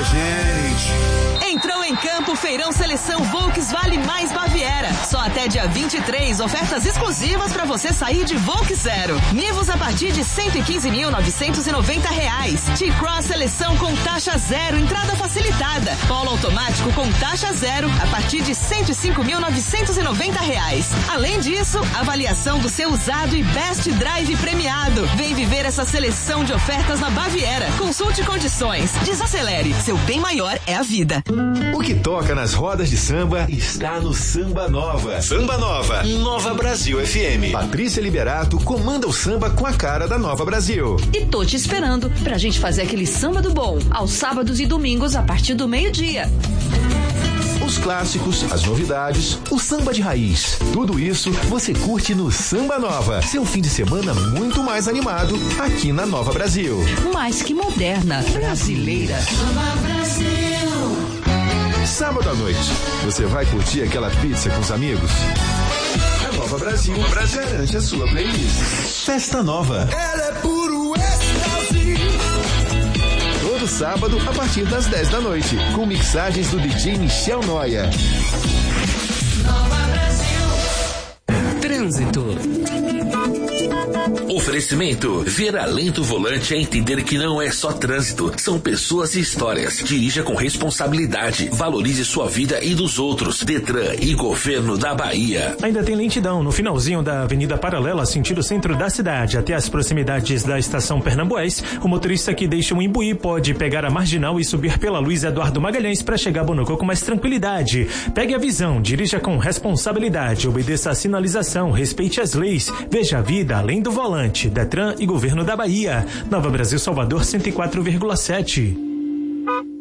gente. Entrou em campo o Feirão Seleção Volkswagen Mais Baviera. Só até dia 23, ofertas exclusivas para você sair de Volks Zero. Nivus a partir de R$ 115.990. T-Cross Seleção com taxa zero, entrada facilitada. Polo automático com taxa zero a partir de R$ 105.990. Além disso, avaliação do seu usado e Best Drive premiado. Vem viver essa seleção de ofertas na Baviera. Consulte condições. Desacelere. Seu bem maior é a vida. O que toca nas rodas de samba está no Samba Nova. Samba Nova, Nova Brasil FM. Patrícia Liberato comanda o samba com a cara da Nova Brasil. E tô te esperando pra gente fazer aquele samba do bom, aos sábados e domingos a partir do meio-dia. Os clássicos, as novidades, o samba de raiz. Tudo isso você curte no Samba Nova. Seu fim de semana muito mais animado aqui na Nova Brasil. Mais que moderna, brasileira. Nova Brasil. Sábado à noite, você vai curtir aquela pizza com os amigos? A Nova Brasil garante a sua playlist. Festa Nova. Ela é puro êxtase. Todo sábado, a partir das 10 da noite, com mixagens do DJ Michel Noia. Nova Brasil. Trânsito. Oferecimento. Ver além do volante é entender que não é só trânsito, são pessoas e histórias. Dirija com responsabilidade, valorize sua vida e dos outros. Detran e Governo da Bahia. Ainda tem lentidão no finalzinho da Avenida Paralela, sentido centro da cidade, até as proximidades da estação Pernambués. O motorista que deixa um Imbuí pode pegar a Marginal e subir pela Luiz Eduardo Magalhães para chegar a Bonocô com mais tranquilidade. Pegue a visão, dirija com responsabilidade, obedeça a sinalização, respeite as leis, veja a vida além do volante. Detran e Governo da Bahia. Nova Brasil, Salvador 104,7.